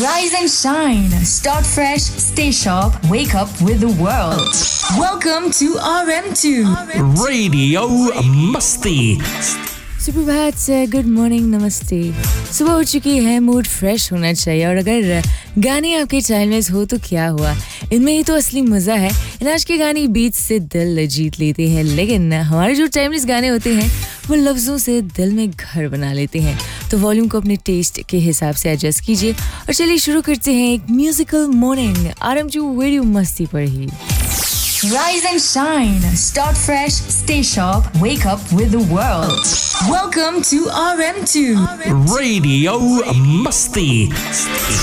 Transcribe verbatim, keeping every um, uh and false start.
Rise and shine. Start fresh. Stay sharp. Wake up with the world. Welcome to R M two. Radio Masti. सुप्रभात से good morning नमस्ते। सुबह हो चुकी है, मूड फ्रेश होना चाहिए और अगर गाने आपके टाइमलेस हो तो क्या हुआ, इनमें ही तो असली मज़ा है। इन आज के गाने बीच से दिल जीत लेते हैं, लेकिन हमारे जो टाइमलेस गाने होते हैं वो लफ्ज़ों से दिल में घर बना लेते हैं। तो वॉल्यूम को अपने टेस्ट के हिसाब से एडजस्ट कीजिए और चलिए शुरू करते हैं एक musical morning R M to radio मस्ती पर ही। Rise and shine. Start fresh. Stay sharp. Wake up with the world. Welcome to R M two. Radio Masti.